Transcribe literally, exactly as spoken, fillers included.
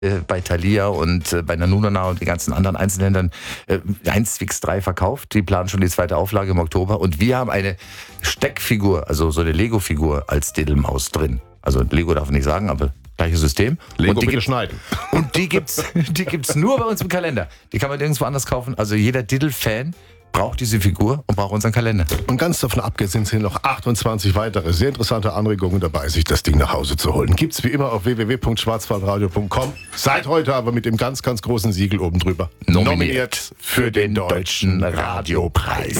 bei Thalia und äh, bei Nanunana und den ganzen anderen Einzelhändlern äh, eins fix drei verkauft. Die planen schon die zweite Auflage im Oktober. Und wir haben eine Steckfigur, also so eine Lego-Figur als Diddlemaus drin. Also Lego darf man nicht sagen, aber gleiches System. Lego und die bitte gibt's, schneiden. Und die gibt's, die gibt's nur bei uns im Kalender. Die kann man nirgendwo anders kaufen. Also jeder Diddle-Fan braucht diese Figur und braucht unseren Kalender. Und ganz davon abgesehen sind noch achtundzwanzig weitere sehr interessante Anregungen dabei, sich das Ding nach Hause zu holen. Gibt's wie immer auf w w w punkt schwarzwaldradio punkt com. Seit heute aber mit dem ganz, ganz großen Siegel oben drüber. Nominiert für den Deutschen Radiopreis.